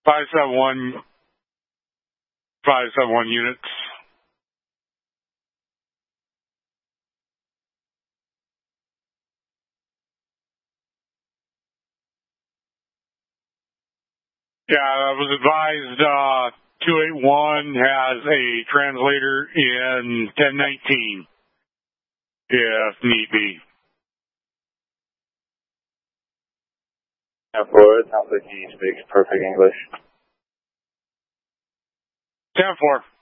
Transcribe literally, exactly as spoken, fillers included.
five seven one, five seven one units. Yeah, I was advised uh, two eight one has a translator in ten nineteen, if need be. ten four, it sounds like he speaks perfect English. ten four.